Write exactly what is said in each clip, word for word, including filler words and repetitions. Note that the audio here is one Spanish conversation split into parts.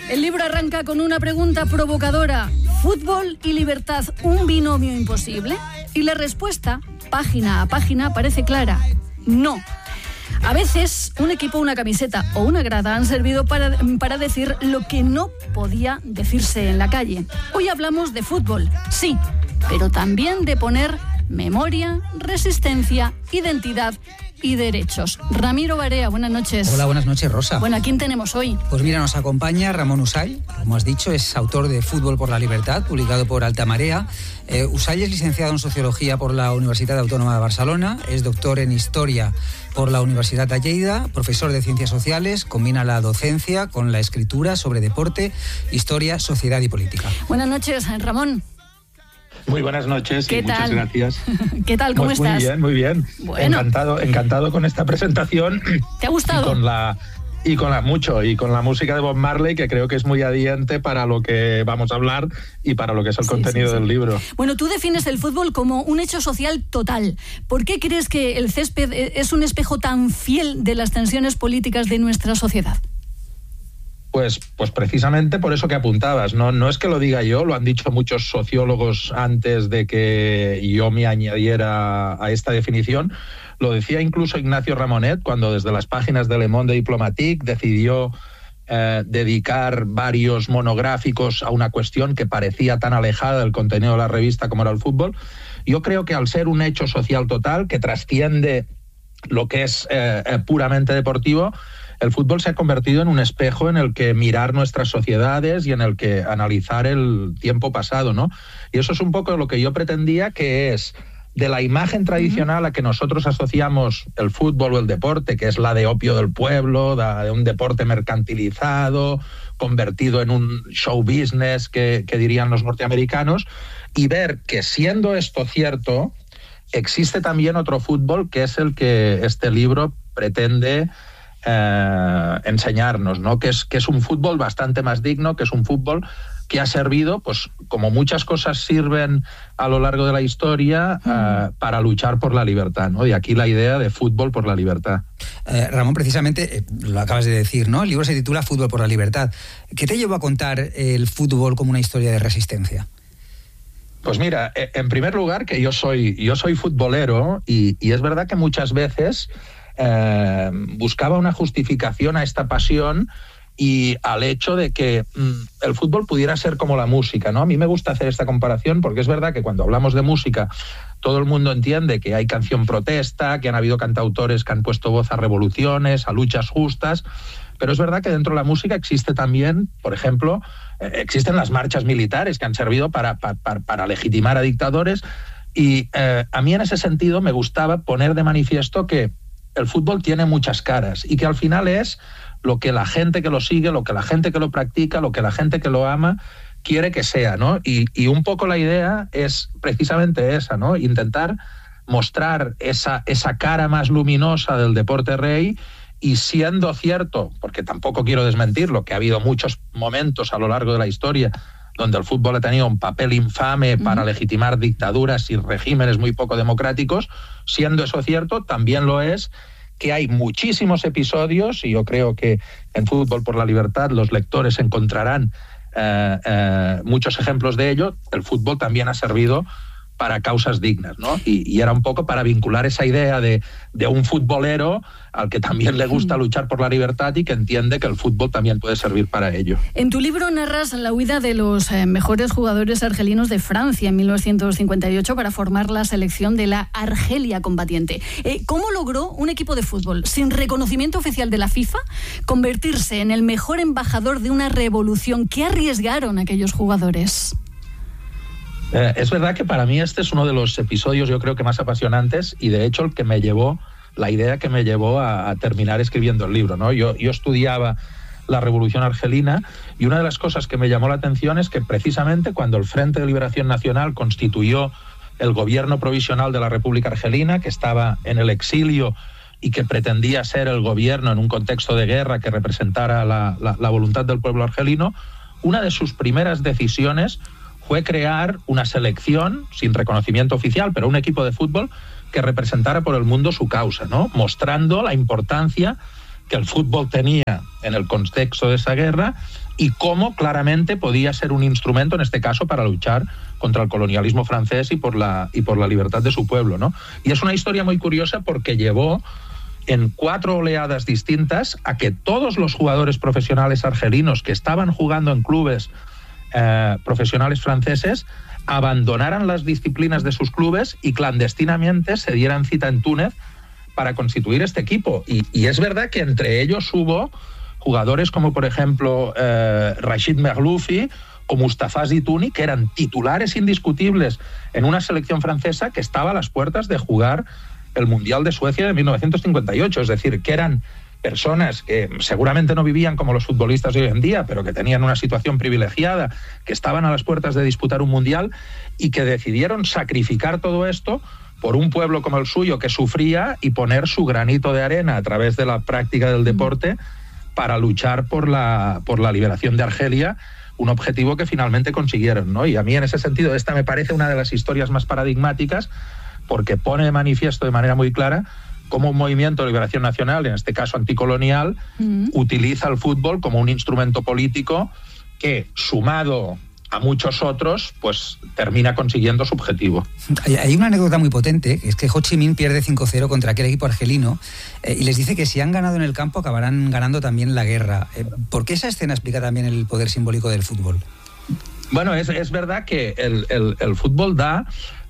El libro arranca con una pregunta provocadora. ¿Fútbol y libertad, un binomio imposible? Y la respuesta, página a página, parece clara. No. A veces, un equipo, una camiseta o una grada han servido para, para decir lo que no podía decirse en la calle. Hoy hablamos de fútbol, sí, pero también de poner memoria, resistencia, identidad y derechos. Ramiro Barea, buenas noches. Hola, buenas noches, Rosa. Bueno, ¿a quién tenemos hoy? Pues mira, nos acompaña Ramón Usall, como has dicho, es autor de Fútbol por la Libertad, publicado por Alta Marea. Eh, Usall es licenciado en Sociología por la Universitat Autónoma de Barcelona, es doctor en Historia por la Universidad de Lleida, profesor de Ciencias Sociales, combina la docencia con la escritura sobre deporte, historia, sociedad y política. Buenas noches, Ramón. Muy buenas noches y ¿Qué muchas tal? gracias. ¿Qué tal? ¿Cómo pues estás? Muy bien, muy bien. Bueno. Encantado, encantado con esta presentación. ¿Te ha gustado? Y con la y con la mucho y con la música de Bob Marley, que creo que es muy adiente para lo que vamos a hablar y para lo que es el sí, contenido sí, sí. del libro. Bueno, tú defines el fútbol como un hecho social total. ¿Por qué crees que el césped es un espejo tan fiel de las tensiones políticas de nuestra sociedad? Pues, pues precisamente por eso que apuntabas, ¿no? No es que lo diga yo, lo han dicho muchos sociólogos antes de que yo me añadiera a esta definición. Lo decía incluso Ignacio Ramonet cuando desde las páginas de Le Monde Diplomatique decidió eh, dedicar varios monográficos a una cuestión que parecía tan alejada del contenido de la revista como era el fútbol. Yo creo que al ser un hecho social total que trasciende lo que es eh, eh, puramente deportivo, el fútbol se ha convertido en un espejo en el que mirar nuestras sociedades y en el que analizar el tiempo pasado, ¿no? Y eso es un poco lo que yo pretendía, que es de la imagen tradicional a que nosotros asociamos el fútbol o el deporte, que es la de opio del pueblo, de un deporte mercantilizado, convertido en un show business, que, que dirían los norteamericanos, y ver que siendo esto cierto, existe también otro fútbol que es el que este libro pretende Eh, enseñarnos, ¿no? Que es, que es un fútbol bastante más digno, que es un fútbol que ha servido, pues como muchas cosas sirven a lo largo de la historia, mm. eh, para luchar por la libertad, ¿no? Y aquí la idea de fútbol por la libertad. Eh, Ramón, precisamente, eh, lo acabas de decir, ¿no? El libro se titula Fútbol por la Libertad. ¿Qué te llevó a contar el fútbol como una historia de resistencia? Pues mira, en primer lugar que yo soy, yo soy futbolero y, y es verdad que muchas veces Eh, buscaba una justificación a esta pasión y al hecho de que mm, el fútbol pudiera ser como la música, ¿no? A mí me gusta hacer esta comparación porque es verdad que cuando hablamos de música todo el mundo entiende que hay canción protesta, que han habido cantautores que han puesto voz a revoluciones, a luchas justas, pero es verdad que dentro de la música existe también, por ejemplo, eh, existen las marchas militares que han servido para, para, para legitimar a dictadores y eh, a mí en ese sentido me gustaba poner de manifiesto que el fútbol tiene muchas caras y que al final es lo que la gente que lo sigue, lo que la gente que lo practica, lo que la gente que lo ama quiere que sea, ¿no? Y, y un poco la idea es precisamente esa, ¿no? Intentar mostrar esa, esa cara más luminosa del deporte rey y siendo cierto, porque tampoco quiero desmentirlo, que ha habido muchos momentos a lo largo de la historia donde el fútbol ha tenido un papel infame para legitimar dictaduras y regímenes muy poco democráticos, siendo eso cierto, también lo es que hay muchísimos episodios, y yo creo que en Fútbol por la Libertad los lectores encontrarán eh, eh, muchos ejemplos de ello. El fútbol también ha servido para causas dignas, ¿no? Y, y era un poco para vincular esa idea de, de un futbolero al que también le gusta luchar por la libertad y que entiende que el fútbol también puede servir para ello. En tu libro narras la huida de los eh, mejores jugadores argelinos de Francia en mil novecientos cincuenta y ocho para formar la selección de la Argelia combatiente. Eh, ¿Cómo logró un equipo de fútbol sin reconocimiento oficial de la FIFA convertirse en el mejor embajador de una revolución? ¿Qué arriesgaron aquellos jugadores? Eh, es verdad que para mí este es uno de los episodios yo creo que más apasionantes y de hecho el que me llevó, la idea que me llevó a, a terminar escribiendo el libro, ¿no? Yo, yo estudiaba la Revolución Argelina y una de las cosas que me llamó la atención es que precisamente cuando el Frente de Liberación Nacional constituyó el gobierno provisional de la República Argelina, que estaba en el exilio y que pretendía ser el gobierno en un contexto de guerra que representara la, la, la voluntad del pueblo argelino, una de sus primeras decisiones fue crear una selección sin reconocimiento oficial, pero un equipo de fútbol que representara por el mundo su causa, ¿no? Mostrando la importancia que el fútbol tenía en el contexto de esa guerra y cómo claramente podía ser un instrumento, en este caso, para luchar contra el colonialismo francés y por la, y por la libertad de su pueblo, ¿no? Y es una historia muy curiosa porque llevó en cuatro oleadas distintas a que todos los jugadores profesionales argelinos que estaban jugando en clubes eh, profesionales franceses abandonaran las disciplinas de sus clubes y clandestinamente se dieran cita en Túnez para constituir este equipo. Y, y es verdad que entre ellos hubo jugadores como, por ejemplo, eh, Rachid Merloufi o Mustafa Zitouni, que eran titulares indiscutibles en una selección francesa que estaba a las puertas de jugar el Mundial de Suecia de mil novecientos cincuenta y ocho. Es decir, que eran personas que seguramente no vivían como los futbolistas de hoy en día, pero que tenían una situación privilegiada, que estaban a las puertas de disputar un Mundial y que decidieron sacrificar todo esto por un pueblo como el suyo que sufría y poner su granito de arena a través de la práctica del deporte para luchar por la, por la liberación de Argelia, un objetivo que finalmente consiguieron, ¿no? Y a mí en ese sentido esta me parece una de las historias más paradigmáticas porque pone de manifiesto de manera muy clara cómo un movimiento de liberación nacional, en este caso anticolonial, mm. utiliza el fútbol como un instrumento político que, sumado a muchos otros, pues termina consiguiendo su objetivo. Hay una anécdota muy potente, es que Ho Chi Minh pierde cinco cero contra aquel equipo argelino eh, y les dice que si han ganado en el campo acabarán ganando también la guerra. Eh, ¿Por qué esa escena explica también el poder simbólico del fútbol? Bueno, es, es verdad que el, el, el fútbol da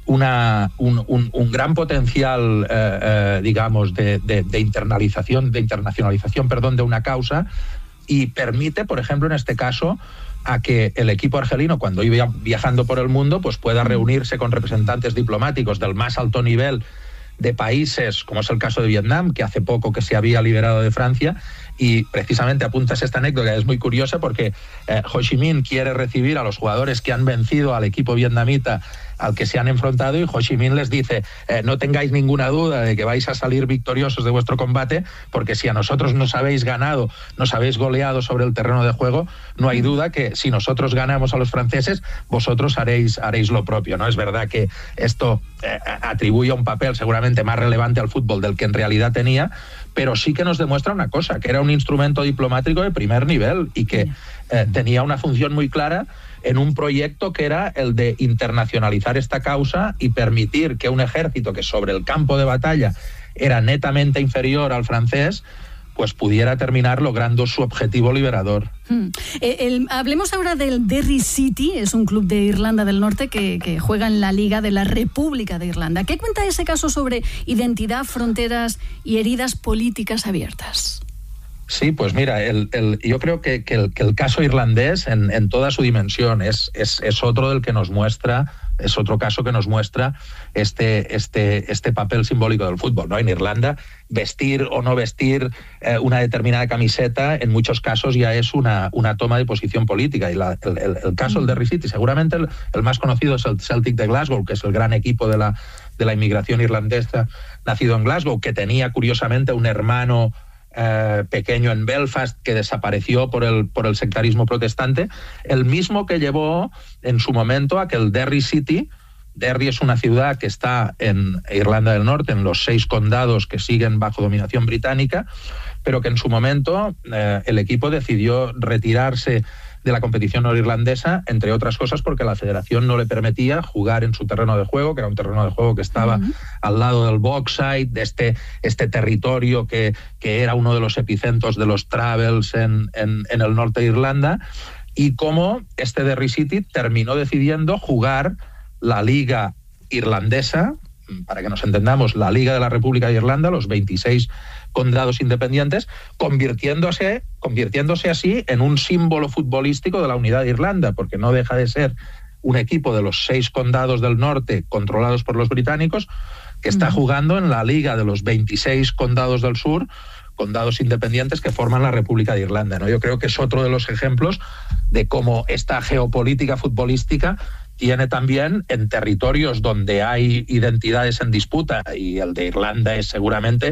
Una, un, un, un gran potencial, eh, eh, digamos, de, de, de internalización, de internacionalización, perdón, de una causa y permite, por ejemplo, en este caso, a que el equipo argelino, cuando iba viajando por el mundo, pues pueda reunirse con representantes diplomáticos del más alto nivel de países, como es el caso de Vietnam, que hace poco que se había liberado de Francia, y precisamente apuntas esta anécdota, es muy curiosa porque eh, Ho Chi Minh quiere recibir a los jugadores que han vencido al equipo vietnamita al que se han enfrentado y Ho Chi Minh les dice eh, no tengáis ninguna duda de que vais a salir victoriosos de vuestro combate porque si a nosotros nos habéis ganado, nos habéis goleado sobre el terreno de juego, no hay duda que si nosotros ganamos a los franceses, vosotros haréis, haréis lo propio, ¿no? Es verdad que esto eh, atribuye un papel seguramente más relevante al fútbol del que en realidad tenía, pero sí que nos demuestra una cosa, que era un instrumento diplomático de primer nivel y que eh, tenía una función muy clara en un proyecto que era el de internacionalizar esta causa y permitir que un ejército que sobre el campo de batalla era netamente inferior al francés, pues pudiera terminar logrando su objetivo liberador. Hmm. Eh, el, hablemos ahora del Derry City, es un club de Irlanda del Norte que, que juega en la Liga de la República de Irlanda. ¿Qué cuenta ese caso sobre identidad, fronteras y heridas políticas abiertas? Sí, pues mira, el, el, yo creo que, que, el, que el caso irlandés en, en toda su dimensión es, es, es otro del que nos muestra, es otro caso que nos muestra este, este, este papel simbólico del fútbol, ¿no? En Irlanda, vestir o no vestir eh, una determinada camiseta, en muchos casos ya es una, una toma de posición política. Y la, el, el, el caso del Derry City, seguramente el, el más conocido es el Celtic de Glasgow, que es el gran equipo de la, de la inmigración irlandesa nacido en Glasgow, que tenía curiosamente un hermano Eh, pequeño en Belfast que desapareció por el, por el sectarismo protestante, el mismo que llevó en su momento a que el Derry City, Derry es una ciudad que está en Irlanda del Norte, en los seis condados que siguen bajo dominación británica, pero que en su momento eh, el equipo decidió retirarse de la competición norirlandesa, entre otras cosas porque la federación no le permitía jugar en su terreno de juego, que era un terreno de juego que estaba uh-huh. al lado del Bogside, de este, este territorio que, que era uno de los epicentros de los Travels en, en, en el norte de Irlanda, y cómo este Derry City terminó decidiendo jugar la Liga Irlandesa, para que nos entendamos, la Liga de la República de Irlanda, los veintiséis condados independientes, convirtiéndose, convirtiéndose así en un símbolo futbolístico de la unidad de Irlanda, porque no deja de ser un equipo de los seis condados del norte controlados por los británicos que está jugando en la Liga de los veintiséis condados del sur, condados independientes que forman la República de Irlanda, ¿no? Yo creo que es otro de los ejemplos de cómo esta geopolítica futbolística tiene también en territorios donde hay identidades en disputa, y el de Irlanda es seguramente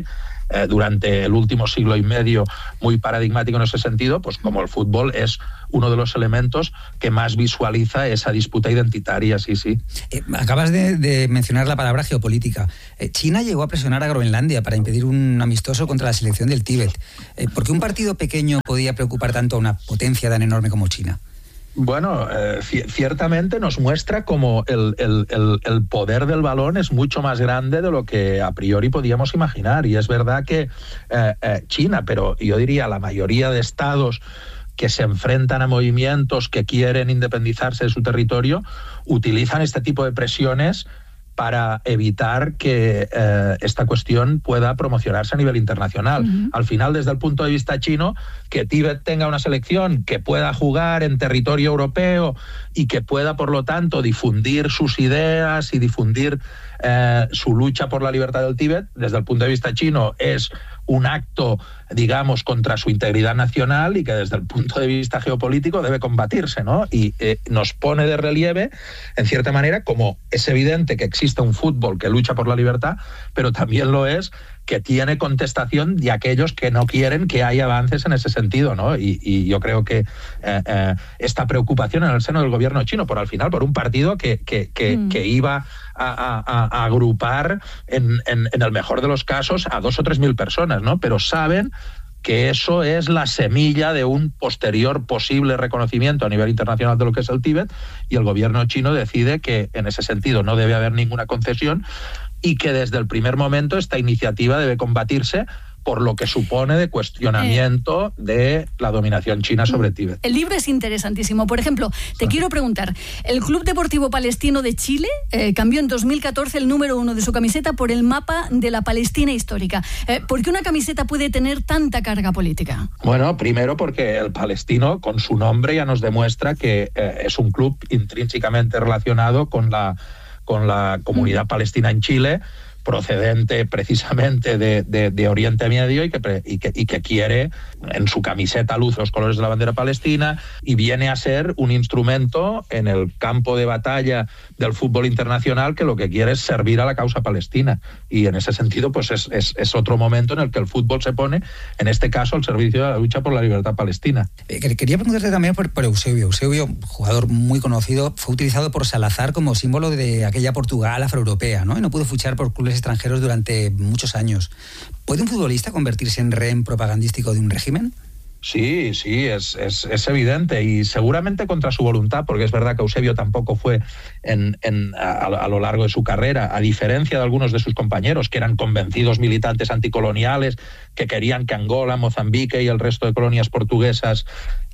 eh, durante el último siglo y medio muy paradigmático en ese sentido, pues como el fútbol es uno de los elementos que más visualiza esa disputa identitaria, sí, sí. Eh, acabas de, de mencionar la palabra geopolítica. Eh, China llegó a presionar a Groenlandia para impedir un amistoso contra la selección del Tíbet. Eh, ¿Por qué un partido pequeño podía preocupar tanto a una potencia tan enorme como China? Bueno, eh, ciertamente nos muestra cómo el, el, el, el poder del balón es mucho más grande de lo que a priori podíamos imaginar. Y es verdad que eh, eh, China, pero yo diría la mayoría de estados que se enfrentan a movimientos que quieren independizarse de su territorio, utilizan este tipo de presiones para evitar que eh, esta cuestión pueda promocionarse a nivel internacional. Uh-huh. Al final, desde el punto de vista chino, que Tíbet tenga una selección que pueda jugar en territorio europeo y que pueda, por lo tanto, difundir sus ideas y difundir eh, su lucha por la libertad del Tíbet, desde el punto de vista chino, es un acto, digamos, contra su integridad nacional y que desde el punto de vista geopolítico debe combatirse, ¿no? Y eh, nos pone de relieve, en cierta manera, como es evidente que existe un fútbol que lucha por la libertad, pero también lo es que tiene contestación de aquellos que no quieren que haya avances en ese sentido, ¿no? Y, y yo creo que eh, eh, esta preocupación en el seno del gobierno chino, por al final, por un partido que, que, que, mm. que iba a, a, a agrupar, en, en, en el mejor de los casos, a dos o tres mil personas, ¿no? Pero saben que eso es la semilla de un posterior posible reconocimiento a nivel internacional de lo que es el Tíbet, y el gobierno chino decide que en ese sentido no debe haber ninguna concesión y que desde el primer momento esta iniciativa debe combatirse por lo que supone de cuestionamiento eh, de la dominación china sobre Tíbet. El libro es interesantísimo. Por ejemplo, te sí. quiero preguntar, el Club Deportivo Palestino de Chile eh, cambió en dos mil catorce el número uno de su camiseta por el mapa de la Palestina histórica. Eh, ¿Por qué una camiseta puede tener tanta carga política? Bueno, primero porque el palestino, con su nombre, ya nos demuestra que eh, es un club intrínsecamente relacionado con la, con la comunidad mm. palestina en Chile, procedente precisamente de, de, de Oriente Medio y que, y, que, y que quiere en su camiseta luz los colores de la bandera palestina, y viene a ser un instrumento en el campo de batalla del fútbol internacional que lo que quiere es servir a la causa palestina. Y en ese sentido pues es, es, es otro momento en el que el fútbol se pone, en este caso, al servicio de la lucha por la libertad palestina. Eh, quería preguntarte también por, por Eusebio. Eusebio, jugador muy conocido, fue utilizado por Salazar como símbolo de aquella Portugal afroeuropea, ¿no? Y no pudo fichar por clubes extranjeros durante muchos años. ¿Puede un futbolista convertirse en rehén propagandístico de un régimen? Sí, sí, es, es, es evidente, y seguramente contra su voluntad, porque es verdad que Eusebio tampoco fue en, en, a, a lo largo de su carrera, a diferencia de algunos de sus compañeros, que eran convencidos militantes anticoloniales, que querían que Angola, Mozambique y el resto de colonias portuguesas,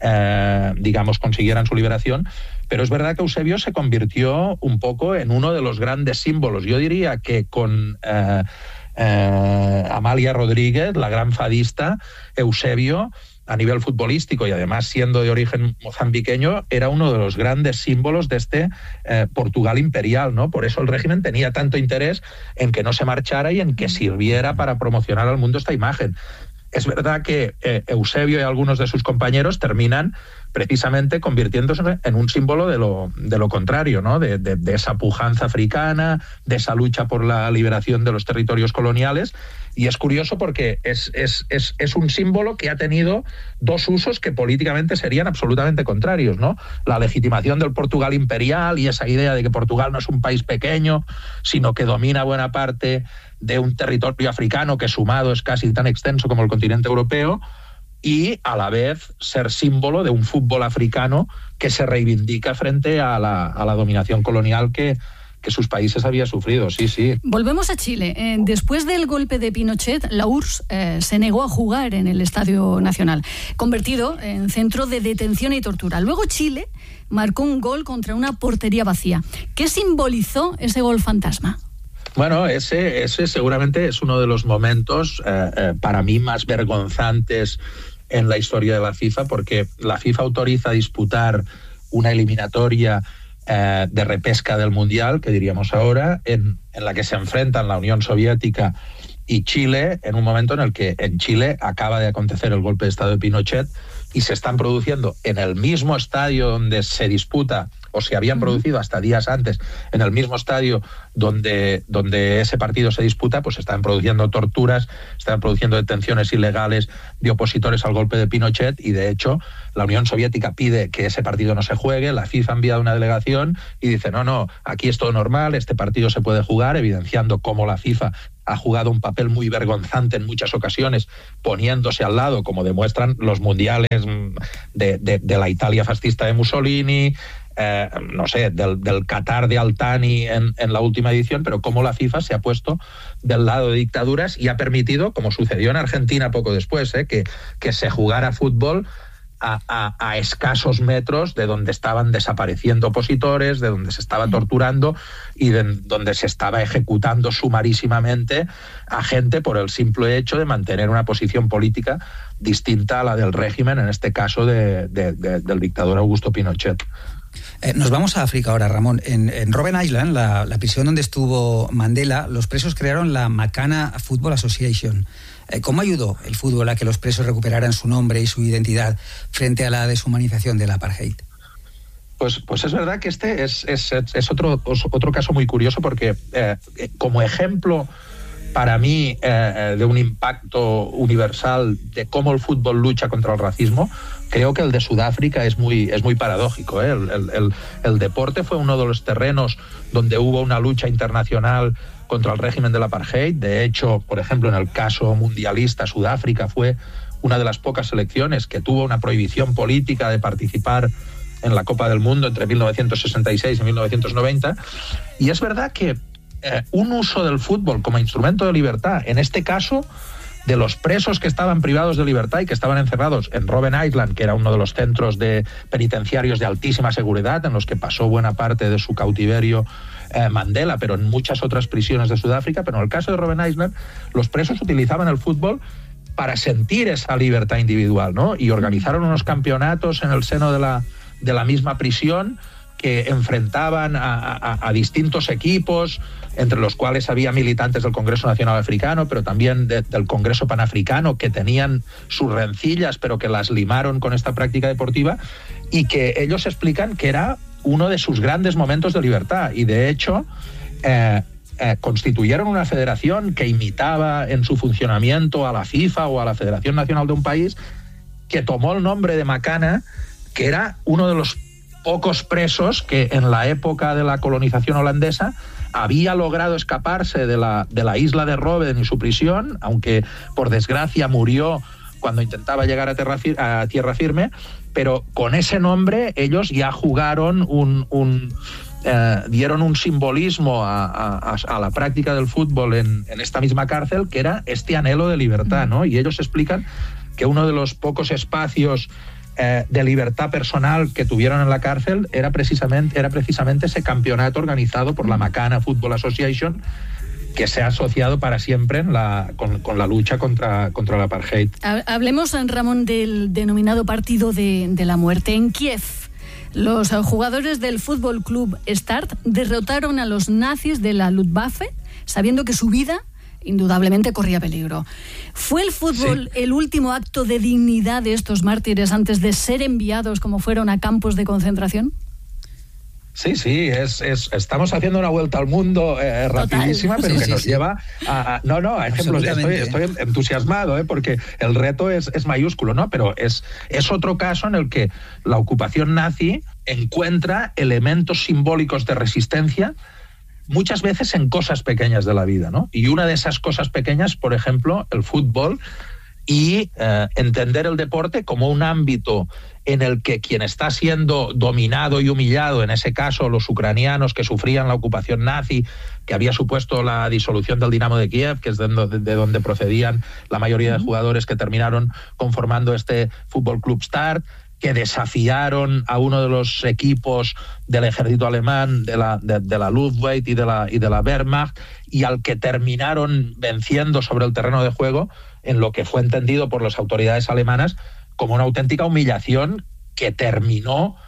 eh, digamos, consiguieran su liberación. Pero es verdad que Eusebio se convirtió un poco en uno de los grandes símbolos. Yo diría que con eh, eh, Amalia Rodríguez, la gran fadista, Eusebio, a nivel futbolístico y además siendo de origen mozambiqueño, era uno de los grandes símbolos de este eh, Portugal imperial, ¿no? Por eso el régimen tenía tanto interés en que no se marchara y en que sirviera para promocionar al mundo esta imagen. Es verdad que eh, Eusebio y algunos de sus compañeros terminan precisamente convirtiéndose en un símbolo de lo, de lo contrario, ¿no? De, de, de esa pujanza africana, de esa lucha por la liberación de los territorios coloniales. Y es curioso porque es, es, es, es un símbolo que ha tenido dos usos que políticamente serían absolutamente contrarios, ¿no? La legitimación del Portugal imperial y esa idea de que Portugal no es un país pequeño, sino que domina buena parte de un territorio africano que sumado es casi tan extenso como el continente europeo, y a la vez ser símbolo de un fútbol africano que se reivindica frente a la, a la dominación colonial que, que sus países habían sufrido, sí, sí. Volvemos a Chile. Eh, después del golpe de Pinochet, la U R S S eh, se negó a jugar en el Estadio Nacional, convertido en centro de detención y tortura. Luego Chile marcó un gol contra una portería vacía. ¿Qué simbolizó ese gol fantasma? Bueno, ese, ese seguramente es uno de los momentos eh, eh, para mí más vergonzantes en la historia de la FIFA, porque la FIFA autoriza disputar una eliminatoria eh, de repesca del Mundial, que diríamos ahora, en, en la que se enfrentan la Unión Soviética y Chile, en un momento en el que en Chile acaba de acontecer el golpe de Estado de Pinochet y se están produciendo en el mismo estadio donde se disputa, o se habían producido hasta días antes, en el mismo estadio donde, donde ese partido se disputa, pues se están produciendo torturas, están produciendo detenciones ilegales de opositores al golpe de Pinochet, y de hecho la Unión Soviética pide que ese partido no se juegue, la FIFA ha enviado una delegación y dice no, no, aquí es todo normal, este partido se puede jugar, evidenciando cómo la FIFA ha jugado un papel muy vergonzante en muchas ocasiones, poniéndose al lado, como demuestran los mundiales de, de, de la Italia fascista de Mussolini, eh, no sé, del, del Qatar de Altani en, en la última edición, pero cómo la FIFA se ha puesto del lado de dictaduras y ha permitido, como sucedió en Argentina poco después, eh, que, que se jugara fútbol A, a, a escasos metros de donde estaban desapareciendo opositores, de donde se estaba torturando y de donde se estaba ejecutando sumarísimamente a gente por el simple hecho de mantener una posición política distinta a la del régimen, en este caso de, de, de, del dictador Augusto Pinochet. Eh, nos vamos a África ahora, Ramón. En, en Robben Island, la, la prisión donde estuvo Mandela, los presos crearon la Makana Football Association. ¿Cómo ayudó el fútbol a que los presos recuperaran su nombre y su identidad frente a la deshumanización del apartheid? Pues, pues es verdad que este es, es, es otro, otro caso muy curioso porque eh, como ejemplo para mí eh, de un impacto universal de cómo el fútbol lucha contra el racismo, creo que el de Sudáfrica es muy, es muy paradójico, ¿eh? El, el, el, el deporte fue uno de los terrenos donde hubo una lucha internacional contra el régimen del apartheid. De hecho, por ejemplo, en el caso mundialista, Sudáfrica fue una de las pocas selecciones que tuvo una prohibición política de participar en la Copa del Mundo entre mil novecientos sesenta y seis y mil novecientos noventa. Y es verdad que eh, un uso del fútbol como instrumento de libertad, en este caso de los presos que estaban privados de libertad y que estaban encerrados en Robben Island, que era uno de los centros de penitenciarios de altísima seguridad en los que pasó buena parte de su cautiverio eh, Mandela, pero en muchas otras prisiones de Sudáfrica. Pero en el caso de Robben Island, los presos utilizaban el fútbol para sentir esa libertad individual, ¿no? Y organizaron unos campeonatos en el seno de la, de la misma prisión que enfrentaban a, a, a distintos equipos, entre los cuales había militantes del Congreso Nacional Africano, pero también de, del Congreso Panafricano, que tenían sus rencillas, pero que las limaron con esta práctica deportiva, y que ellos explican que era uno de sus grandes momentos de libertad. Y de hecho, eh, eh, constituyeron una federación que imitaba en su funcionamiento a la FIFA o a la Federación Nacional de un país, que tomó el nombre de Makana, que era uno de los pocos presos que en la época de la colonización holandesa había logrado escaparse de la, de la isla de Robben y su prisión, aunque por desgracia murió cuando intentaba llegar a tierra, a tierra firme, pero con ese nombre ellos ya jugaron un... un eh, dieron un simbolismo a, a, a la práctica del fútbol en, en esta misma cárcel, que era este anhelo de libertad, ¿no? Y ellos explican que uno de los pocos espacios Eh, de libertad personal que tuvieron en la cárcel era precisamente, era precisamente ese campeonato organizado por la Makana Football Association, que se ha asociado para siempre en la, con, con la lucha contra, contra el apartheid. Hablemos, Ramón, del denominado Partido de, de la Muerte. En Kiev, los jugadores del Fútbol Club Start derrotaron a los nazis de la Luftwaffe, sabiendo que su vida indudablemente corría peligro. ¿Fue el fútbol sí. el último acto de dignidad de estos mártires antes de ser enviados, como fueron, a campos de concentración? Sí, sí, es, es, estamos haciendo una vuelta al mundo eh, rapidísima, pero sí, que sí, nos sí. lleva a, a... No, no, a ejemplos. Estoy, estoy entusiasmado, ¿eh? Porque el reto es, es mayúsculo, ¿no? Pero es, es otro caso en el que la ocupación nazi encuentra elementos simbólicos de resistencia muchas veces en cosas pequeñas de la vida, ¿no? Y una de esas cosas pequeñas, por ejemplo, el fútbol, y eh, entender el deporte como un ámbito en el que quien está siendo dominado y humillado, en ese caso los ucranianos que sufrían la ocupación nazi, que había supuesto la disolución del Dinamo de Kiev, que es de, de, de donde procedían la mayoría de jugadores que terminaron conformando este Fútbol Club Start, que desafiaron a uno de los equipos del ejército alemán, de la, de, de la Luftwaffe y de la, y de la Wehrmacht, y al que terminaron venciendo sobre el terreno de juego, en lo que fue entendido por las autoridades alemanas como una auténtica humillación que terminó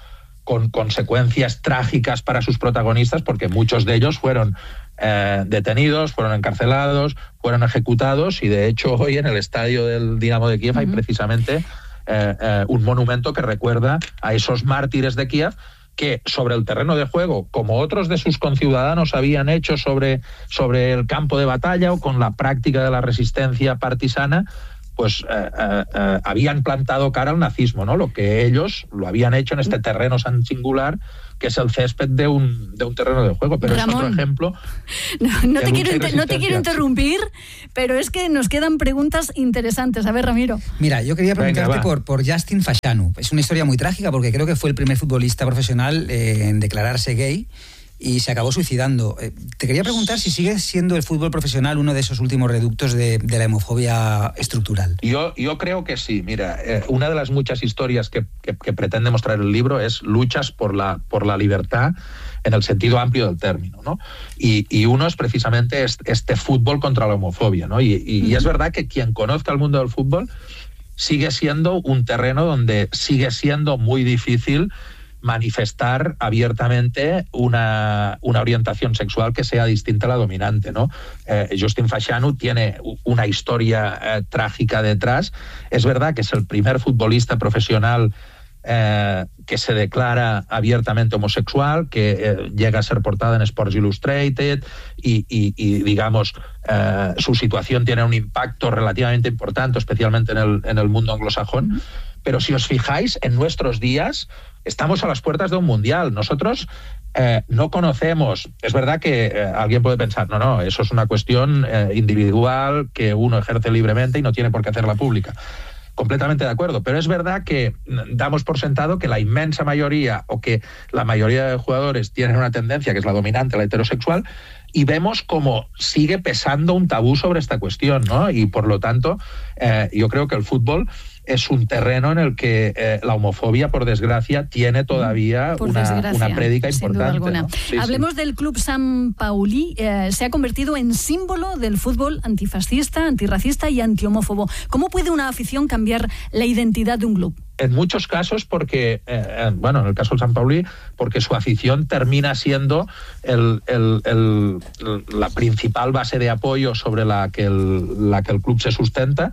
con consecuencias trágicas para sus protagonistas, porque muchos de ellos fueron eh, detenidos, fueron encarcelados, fueron ejecutados, y de hecho hoy en el estadio del Dinamo de Kiev uh-huh. hay precisamente eh, eh, un monumento que recuerda a esos mártires de Kiev, que sobre el terreno de juego, como otros de sus conciudadanos habían hecho sobre, sobre el campo de batalla o con la práctica de la resistencia partisana, pues eh, eh, eh, habían plantado cara al nazismo, ¿no? Lo que ellos lo habían hecho en este terreno tan singular que es el césped de un, de un terreno de juego. Pero Ramón, es otro ejemplo. No, no, te quiero, inter, no te quiero interrumpir, pero es que nos quedan preguntas interesantes. A ver, Ramiro. Mira, yo quería preguntarte Venga, por, por Justin Fashanu. Es una historia muy trágica porque creo que fue el primer futbolista profesional eh, en declararse gay y se acabó suicidando. Eh, te quería preguntar si sigue siendo el fútbol profesional uno de esos últimos reductos de, de la homofobia estructural. Yo, yo creo que sí. Mira, eh, una de las muchas historias que, que, que pretende mostrar el libro es luchas por la, por la libertad en el sentido amplio del término, ¿no? Y, y uno es precisamente este, este fútbol contra la homofobia, ¿no? Y, y, y es verdad que quien conozca el mundo del fútbol sigue siendo un terreno donde sigue siendo muy difícil manifestar abiertamente una, una orientación sexual que sea distinta a la dominante, ¿no? Eh, Justin Fashanu tiene una historia eh, trágica detrás. Es verdad que es el primer futbolista profesional eh, que se declara abiertamente homosexual, que eh, llega a ser portada en Sports Illustrated y, y, y digamos, eh, su situación tiene un impacto relativamente importante, especialmente en el, en el mundo anglosajón. Pero si os fijáis, en nuestros días estamos a las puertas de un mundial. Nosotros eh, no conocemos. Es verdad que eh, alguien puede pensar, no, no, eso es una cuestión eh, individual que uno ejerce libremente y no tiene por qué hacerla pública. Completamente de acuerdo, pero es verdad que damos por sentado que la inmensa mayoría o que la mayoría de jugadores tienen una tendencia que es la dominante, la heterosexual, y vemos cómo sigue pesando un tabú sobre esta cuestión, ¿no? Y por lo tanto, eh, yo creo que el fútbol es un terreno en el que eh, la homofobia, por desgracia, tiene todavía una, desgracia, una prédica importante, ¿no? Sí, Hablemos sí. del Club Sant Paulí. Eh, se ha convertido en símbolo del fútbol antifascista, antirracista y antihomófobo. ¿Cómo puede una afición cambiar la identidad de un club? En muchos casos porque, eh, bueno, en el caso del Sant Paulí, porque su afición termina siendo el, el, el, la principal base de apoyo sobre la que el, la que el club se sustenta,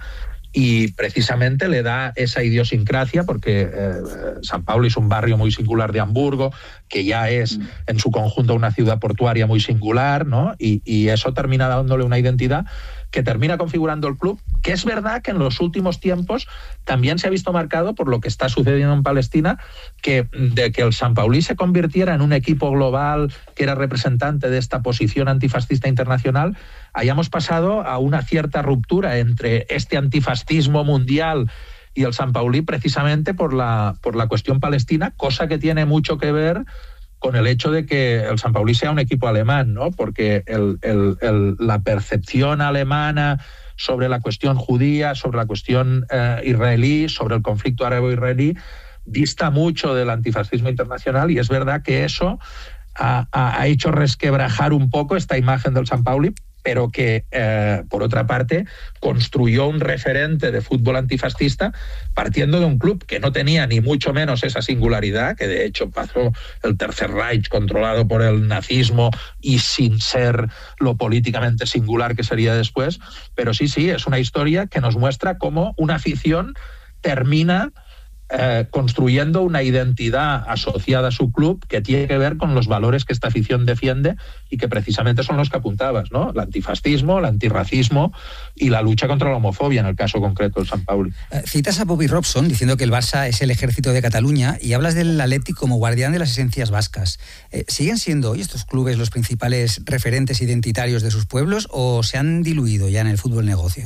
y precisamente le da esa idiosincrasia porque eh, Sant Pauli es un barrio muy singular de Hamburgo, que ya es en su conjunto una ciudad portuaria muy singular, ¿no? Y, y eso termina dándole una identidad que termina configurando el club, que es verdad que en los últimos tiempos también se ha visto marcado por lo que está sucediendo en Palestina, que de que el Sant Paulí se convirtiera en un equipo global que era representante de esta posición antifascista internacional, hayamos pasado a una cierta ruptura entre este antifascismo mundial y el Sant Paulí precisamente por la, por la cuestión palestina, cosa que tiene mucho que ver con el hecho de que el Sant Paulí sea un equipo alemán, ¿no? Porque el, el, el, la percepción alemana sobre la cuestión judía, sobre la cuestión eh, israelí, sobre el conflicto árabe-israelí, dista mucho del antifascismo internacional, y es verdad que eso ha, ha hecho resquebrajar un poco esta imagen del Sant Paulí, pero que, eh, por otra parte, construyó un referente de fútbol antifascista partiendo de un club que no tenía ni mucho menos esa singularidad, que de hecho pasó el Tercer Reich controlado por el nazismo y sin ser lo políticamente singular que sería después, pero sí, sí, es una historia que nos muestra cómo una afición termina Eh, construyendo una identidad asociada a su club que tiene que ver con los valores que esta afición defiende y que precisamente son los que apuntabas, ¿no? El antifascismo, el antirracismo y la lucha contra la homofobia, en el caso concreto del Sant Pauli. Eh, citas a Bobby Robson diciendo que el Barça es el ejército de Cataluña y hablas del Athletic como guardián de las esencias vascas. Eh, ¿Siguen siendo hoy estos clubes los principales referentes identitarios de sus pueblos o se han diluido ya en el fútbol negocio?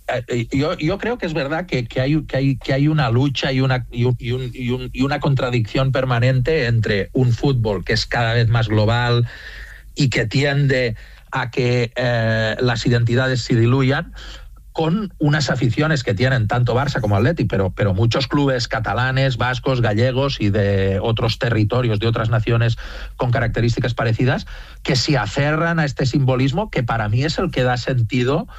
Yo, yo creo que es verdad que, que, hay, que, hay, que hay una lucha y una, y, un, y, un, y, un, y una contradicción permanente entre un fútbol que es cada vez más global y que tiende a que eh, las identidades se diluyan, con unas aficiones que tienen tanto Barça como Athletic, pero, pero muchos clubes catalanes, vascos, gallegos y de otros territorios, de otras naciones con características parecidas, que se aferran a este simbolismo que para mí es el que da sentido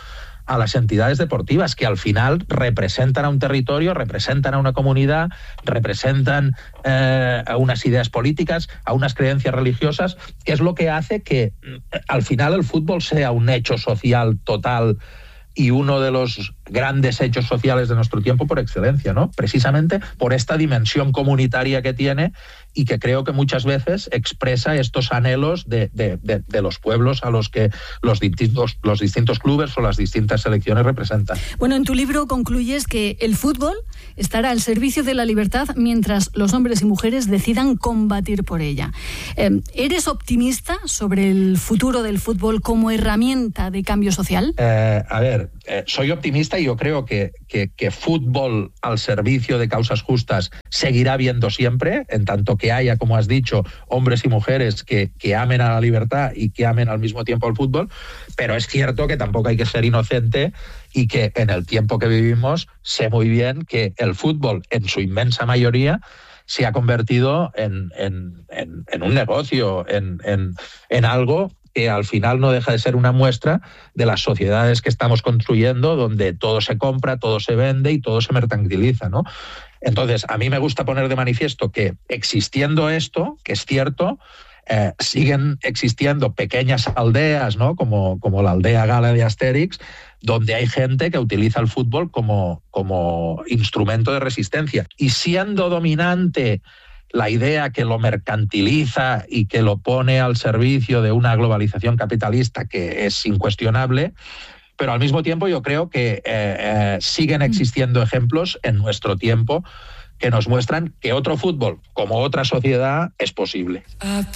a las entidades deportivas, que al final representan a un territorio, representan a una comunidad, representan eh, a unas ideas políticas, a unas creencias religiosas, que es lo que hace que al final el fútbol sea un hecho social total y uno de los grandes hechos sociales de nuestro tiempo por excelencia, ¿no? Precisamente por esta dimensión comunitaria que tiene y que creo que muchas veces expresa estos anhelos de, de, de, de los pueblos a los que los distintos, los distintos clubes o las distintas selecciones representan. Bueno, en tu libro concluyes que el fútbol estará al servicio de la libertad mientras los hombres y mujeres decidan combatir por ella. Eh, ¿Eres optimista sobre el futuro del fútbol como herramienta de cambio social? Eh, a ver, eh, soy optimista y yo creo que, que, que fútbol al servicio de causas justas seguirá habiendo siempre, en tanto que haya, como has dicho, hombres y mujeres que, que amen a la libertad y que amen al mismo tiempo al fútbol, pero es cierto que tampoco hay que ser inocente y que en el tiempo que vivimos sé muy bien que el fútbol, en su inmensa mayoría, se ha convertido en, en, en, en un negocio, en, en, en algo que al final no deja de ser una muestra de las sociedades que estamos construyendo, donde todo se compra, todo se vende y todo se mercantiliza, ¿no? Entonces, a mí me gusta poner de manifiesto que existiendo esto, que es cierto, eh, siguen existiendo pequeñas aldeas, ¿no? Como, como la aldea gala de Asterix, donde hay gente que utiliza el fútbol como, como instrumento de resistencia. Y siendo dominante la idea que lo mercantiliza y que lo pone al servicio de una globalización capitalista que es incuestionable, pero al mismo tiempo yo creo que eh, eh, siguen existiendo ejemplos en nuestro tiempo que nos muestran que otro fútbol, como otra sociedad, es posible. I